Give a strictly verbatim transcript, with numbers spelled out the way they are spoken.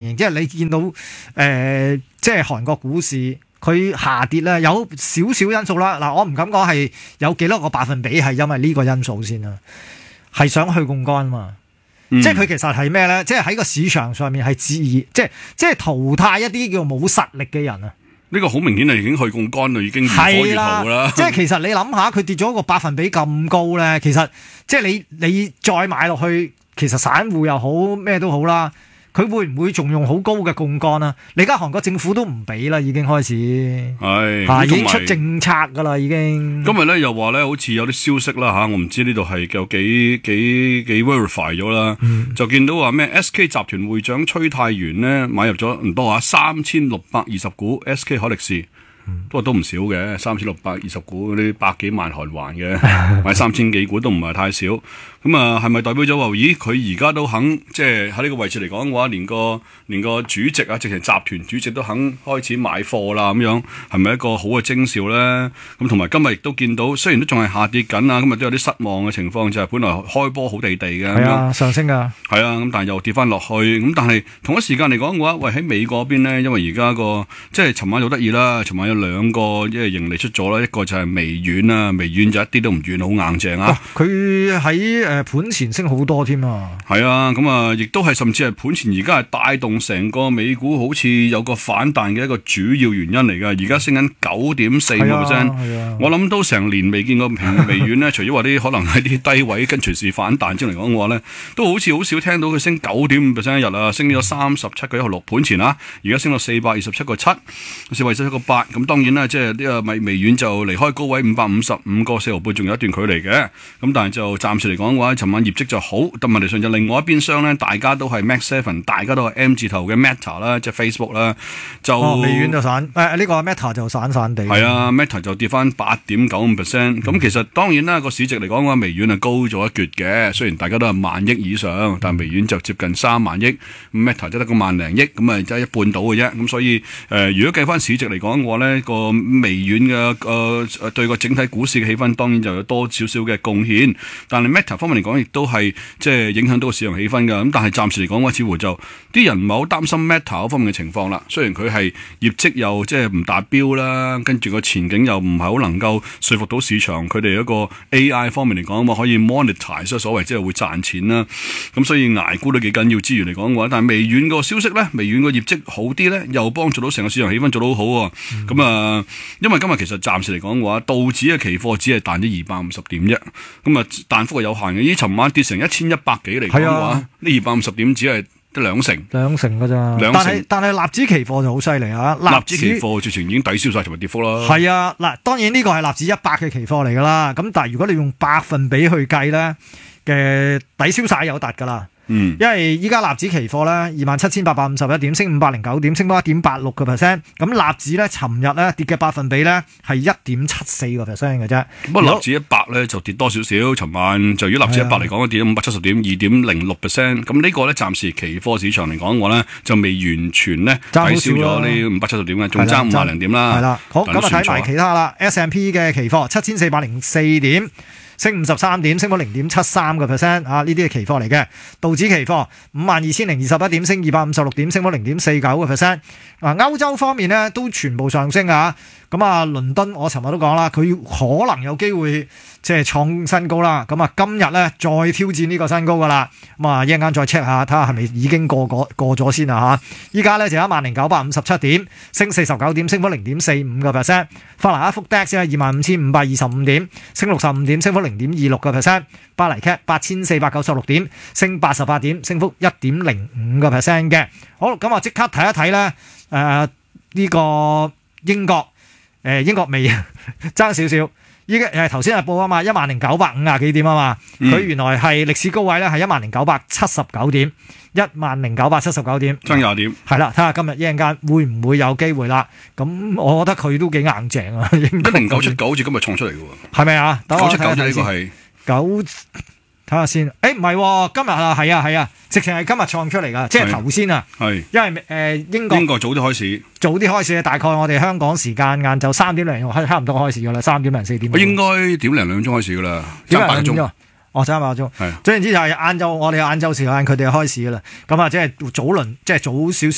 形，即係你見到誒、呃，即係韓國股市佢下跌咧，有少少因素啦。嗱，我唔敢講係有幾多個百分比係因為呢個因素先啦，係想去槓桿嘛。嗯、即係佢其實係咩咧？即係喺個市場上面係自即係即係淘汰一啲叫冇實力嘅人啊！ 呢個好明顯係已經去槓桿啦，已經越拖越好啦。即係其實你諗下，佢跌咗個百分比咁高咧，其實即係你你再買落去，其實散戶又好咩都好啦。佢會唔會仲用好高嘅槓桿啊？你而家韓國政府都唔俾啦，已經開始係嚇，已經出政策噶啦，已經。 今日咧又話咧，好似有啲消息啦嚇，我唔知呢度係有幾幾幾 verify 咗啦，嗯、就見到話咩 S K 集團會長崔泰元咧買入咗唔多啊，三千六百二十股 S K 海力士。不過都唔少嘅，三千六百二十股嗰啲百幾萬韓圜嘅，買三千幾股都唔係太少。咁啊，係咪代表咗話，咦？佢而家都肯即係喺呢個位置嚟講嘅話，連個連個主席啊，直情集團主席都肯開始買貨啦，咁樣係咪一個好嘅徵兆咧？咁同埋今日亦都見到，雖然都仲係下跌緊啊，今日都有啲失望嘅情況，就係、是、本來開波好地地嘅， 係啊，上升噶， 係啊，咁但係又跌翻落去。咁但係同一時間嚟講嘅話，喂喺美國嗰邊咧，因為而家個即係尋晚好得意啦，尋晚有兩個即係盈利出咗啦，一個就係微軟啦，微軟就一啲都唔軟，好硬淨啊！ 佢喺誒盤前升好多添啊！ 係啊，咁啊，亦都係甚至係盤前而家係帶動成個美股好似有個反彈嘅一個主要原因嚟㗎。而家升緊九點四個 percent，我諗都成年未見過平微軟咧，除咗話啲可能喺啲低位跟隨時反彈之嚟講嘅話咧，都好似好少聽到佢升九點五 percent 一日啊，升咗三十七個一毫六盤前啊，而家升到四百二十七個七，四百二十七個八。咁當然啦，即係呢個微微軟就離開高位五百五十五個四毫半，仲有一段距離嘅。咁但係就暫時嚟講嘅話，尋晚業績就好，但問題上就另外一邊廂咧，大家都係 Mac Seven， 大家都係 M 字頭嘅 Meta 啦，即係 Facebook 啦，就、哦、 微軟就散，誒、哎、呢、這個 Meta 就散散地。 係啊 ，Meta 就跌翻八點九五 percent。咁其實當然啦，個市值嚟講嘅話，微軟係高咗一橛嘅。雖然大家都係萬億以上，但微軟就接近三萬億，Meta 就得個萬零億，咁啊即係一半到嘅啫。咁所以誒、呃，如果計翻市值嚟講嘅話咧，個微軟嘅誒誒對個整體股市嘅氣氛，當然就有多少少嘅貢獻。但係 Meta 方面嚟講，亦都係即係影響到個市場氣氛㗎。咁但係暫時嚟講嘅話，似乎就啲人唔係好擔心 Meta 嗰方面嘅情況啦。雖然佢係業績又即係唔達標啦，跟住個前景又唔係好能夠說服到市場，佢哋一個 A I 方面嚟講，咁可以 monetize 所謂即係會賺錢啦。咁所以捱沽都幾緊要之餘嚟講嘅話，但係微軟個消息咧，微軟個業績好啲咧，又幫助到成個市場氣氛做得好好喎。咁啊、嗯呃，因為今日其實暫時嚟講嘅話，道指嘅期貨只係彈咗二百五十點啫。咁啊，彈幅係有限嘅。依尋晚跌成一千一百幾嚟講嘅話，呢二百五十點只係得兩成， 兩成㗎咋？兩成。但係但係納指期貨就好犀利啊！ 納指期貨直情已經抵消晒尋日跌幅啦。 係啊，嗱，當然呢個係納指一百嘅期貨嚟㗎啦。咁但係如果你用百分比去計咧嘅抵消晒有突㗎啦。嗯，因為依家納指期貨咧二萬七千八百五十一點，升五百零九點，升多一點八六個 percent。咁納指咧，尋日咧跌嘅百分比咧係一點七四個 percent 嘅啫。 不過納指一百咧就跌多少少，尋晚就如果納指一百嚟講，跌咗五百七十點，二點零六 percent。咁呢個咧暫時期貨市場嚟講，我咧就未完全咧抵消咗呢五百七十點嘅，仲爭五百零點啦。係啦， 好，咁啊睇埋其他啦 ，S and P 嘅期貨七千四百零四點。升五十三點，升咗零點七三個 percent 啊！呢啲係期貨嚟嘅。道指期貨五萬二千零二十一點，升二百五十六點，升咗零點四九個 percent。啊，歐洲方面咧都全部上升啊！咁啊，倫敦我尋日都講啦，佢可能有機會即係創新高啦。咁啊，今日咧再挑戰呢個新高噶啦。咁啊，一陣間再 check 下，睇下係咪已經過過過咗先啊嚇！依家咧就一萬零九百五十七點，升四十九點，升咗零點四五個 percent。法蘭克福 D A X 係二萬五千五百二十五點，升六十五點，升咗零點二六個 percent。巴黎 C A C 八千四百九十六點，升八十八點，升幅一點零五個 percent 嘅。好，咁啊即刻睇一睇咧，誒、呃、呢、呢個英國。誒，英國未爭少少，依家誒頭先係報啊嘛，一萬零九百五啊幾點啊嘛，佢、嗯、原來係歷史高位咧係一萬零九百七十九點，一萬零九百七十九點， 爭廿點， 係啦，睇下今日一陣間會唔會有機會啦？咁我覺得佢都幾硬淨啊，一零九七九好似今日創出嚟嘅喎， 係咪啊？ 九七九就呢個係九。睇下先，誒唔係，今日啊係啊係啊，直情係今日創出嚟噶，即係頭先啊，係，因為誒、呃、英國英國早啲開始， 早啲開始，大概我哋香港時間晏晝三點零鐘差唔多開始噶啦，三點零四點， 應該點零兩鐘開始噶啦，三百個鐘， 哦三百個鐘，係，總言之就係晏晝我哋晏晝時間佢哋開始噶啦，咁啊即係早輪即係早少